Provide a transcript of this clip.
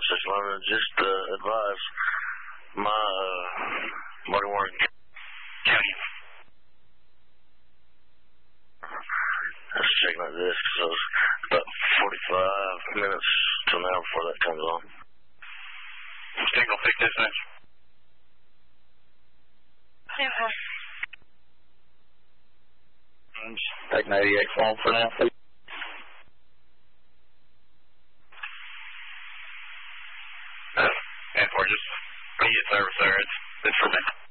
611. Just advise my Marty Warren County. Let's check like this because it's about 45 minutes to an hour before that comes on. Single fix dispatch. Take 98 phone for now, please. And for just immediate service there, it's for me.